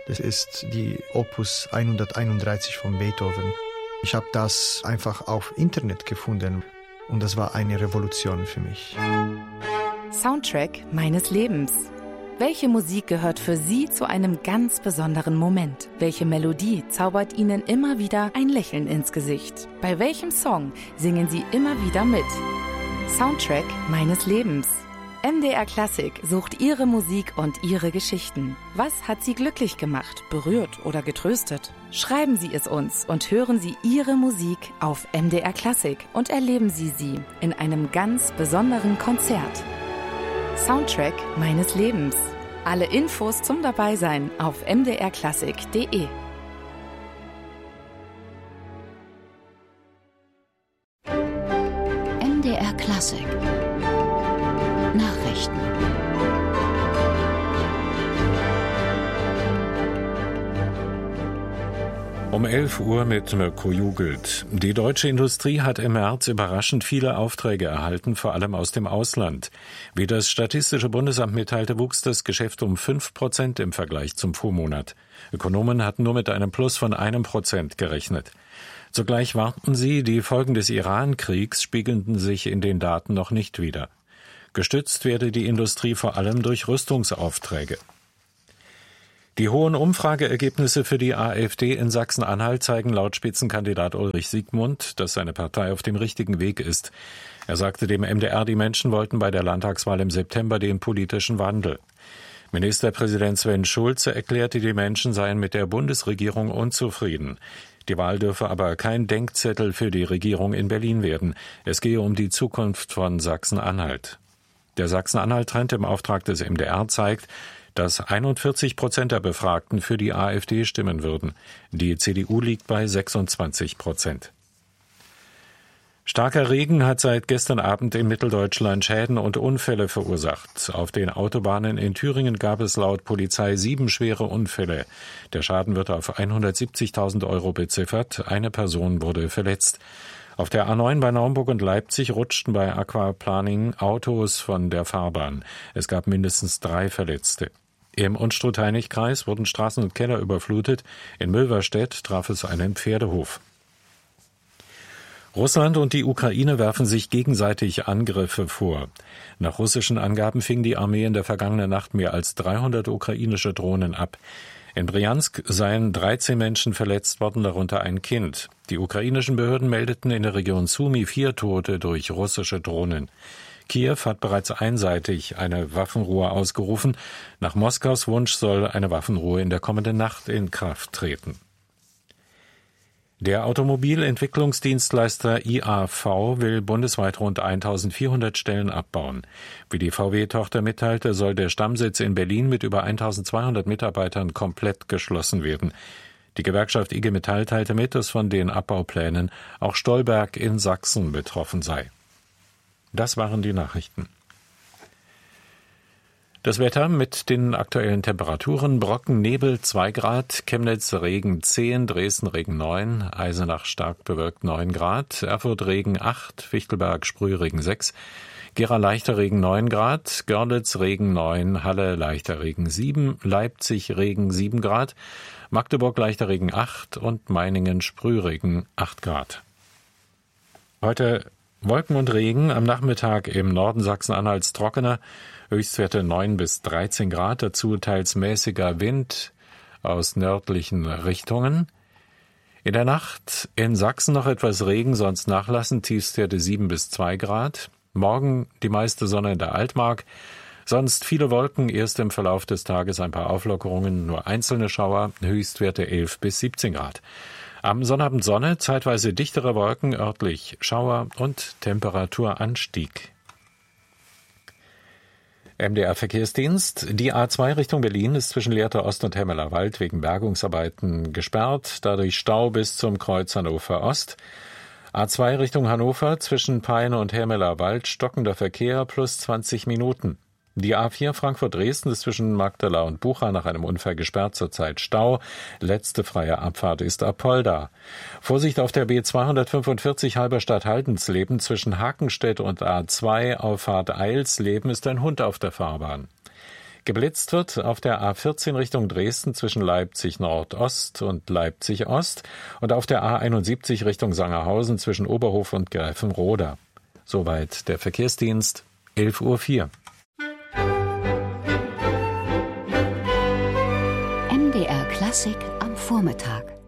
Es ist die Opus 131 von Beethoven. Ich habe das einfach auf Internet gefunden und das war eine Revolution für mich. Soundtrack meines Lebens. Welche Musik gehört für Sie zu einem ganz besonderen Moment? Welche Melodie zaubert Ihnen immer wieder ein Lächeln ins Gesicht? Bei welchem Song singen Sie immer wieder mit? Soundtrack meines Lebens. MDR Klassik sucht Ihre Musik und Ihre Geschichten. Was hat Sie glücklich gemacht, berührt oder getröstet? Schreiben Sie es uns und hören Sie Ihre Musik auf MDR Klassik und erleben Sie sie in einem ganz besonderen Konzert. Soundtrack meines Lebens. Alle Infos zum Dabeisein auf mdrklassik.de. MDR Klassik. Nachrichten. Um 11 Uhr mit Mirko Jugelt. Die deutsche Industrie hat im März überraschend viele Aufträge erhalten, vor allem aus dem Ausland. Wie das Statistische Bundesamt mitteilte, wuchs das Geschäft um 5% im Vergleich zum Vormonat. Ökonomen hatten nur mit einem Plus von 1% gerechnet. Zugleich warnten sie, die Folgen des Iran-Kriegs spiegelten sich in den Daten noch nicht wider. Gestützt werde die Industrie vor allem durch Rüstungsaufträge. Die hohen Umfrageergebnisse für die AfD in Sachsen-Anhalt zeigen laut Spitzenkandidat Ulrich Siegmund, dass seine Partei auf dem richtigen Weg ist. Er sagte dem MDR, die Menschen wollten bei der Landtagswahl im September den politischen Wandel. Ministerpräsident Sven Schulze erklärte, die Menschen seien mit der Bundesregierung unzufrieden. Die Wahl dürfe aber kein Denkzettel für die Regierung in Berlin werden. Es gehe um die Zukunft von Sachsen-Anhalt. Der Sachsen-Anhalt-Trend im Auftrag des MDR zeigt, dass 41% der Befragten für die AfD stimmen würden. Die CDU liegt bei 26%. Starker Regen hat seit gestern Abend in Mitteldeutschland Schäden und Unfälle verursacht. Auf den Autobahnen in Thüringen gab es laut Polizei 7 schwere Unfälle. Der Schaden wird auf 170.000 € beziffert. Eine Person wurde verletzt. Auf der A9 bei Naumburg und Leipzig rutschten bei Aquaplaning Autos von der Fahrbahn. Es gab mindestens 3 Verletzte. Im Unstrut-Hainich-Kreis wurden Straßen und Keller überflutet. In Mülverstedt traf es einen Pferdehof. Russland und die Ukraine werfen sich gegenseitig Angriffe vor. Nach russischen Angaben fing die Armee in der vergangenen Nacht mehr als 300 ukrainische Drohnen ab. In Bryansk seien 13 Menschen verletzt worden, darunter ein Kind. Die ukrainischen Behörden meldeten in der Region Sumy 4 Tote durch russische Drohnen. Kiew hat bereits einseitig eine Waffenruhe ausgerufen. Nach Moskaus Wunsch soll eine Waffenruhe in der kommenden Nacht in Kraft treten. Der Automobilentwicklungsdienstleister IAV will bundesweit rund 1.400 Stellen abbauen. Wie die VW-Tochter mitteilte, soll der Stammsitz in Berlin mit über 1.200 Mitarbeitern komplett geschlossen werden. Die Gewerkschaft IG Metall teilte mit, dass von den Abbauplänen auch Stolberg in Sachsen betroffen sei. Das waren die Nachrichten. Das Wetter mit den aktuellen Temperaturen: Brocken, Nebel 2 Grad, Chemnitz Regen 10, Dresden Regen 9, Eisenach stark bewölkt 9 Grad, Erfurt Regen 8, Fichtelberg Sprühregen 6, Gera leichter Regen 9 Grad, Görlitz Regen 9, Halle leichter Regen 7, Leipzig Regen 7 Grad, Magdeburg leichter Regen 8 und Meiningen Sprühregen 8 Grad. Heute Wolken und Regen, am Nachmittag im Norden Sachsen-Anhalts trockener, Höchstwerte 9 bis 13 Grad, dazu teils mäßiger Wind aus nördlichen Richtungen. In der Nacht in Sachsen noch etwas Regen, sonst nachlassen, Tiefstwerte 7 bis 2 Grad. Morgen die meiste Sonne in der Altmark, sonst viele Wolken, erst im Verlauf des Tages ein paar Auflockerungen, nur einzelne Schauer, Höchstwerte 11 bis 17 Grad. Am Sonnabend Sonne, zeitweise dichtere Wolken, örtlich Schauer und Temperaturanstieg. MDR Verkehrsdienst. Die A2 Richtung Berlin ist zwischen Lehrter Ost und Hemmeler Wald wegen Bergungsarbeiten gesperrt, dadurch Stau bis zum Kreuz Hannover Ost. A2 Richtung Hannover zwischen Peine und Hemmeler Wald stockender Verkehr plus 20 Minuten. Die A4 Frankfurt-Dresden ist zwischen Magdala und Bucha nach einem Unfall gesperrt, zurzeit Stau. Letzte freie Abfahrt ist Apolda. Vorsicht auf der B245 Halberstadt-Haldensleben zwischen Hakenstedt und A2 Auffahrt Eilsleben ist ein Hund auf der Fahrbahn. Geblitzt wird auf der A14 Richtung Dresden zwischen Leipzig Nordost und Leipzig Ost und auf der A71 Richtung Sangerhausen zwischen Oberhof und Greifenroda. Soweit der Verkehrsdienst, 11:04 Uhr. MDR Klassik am Vormittag.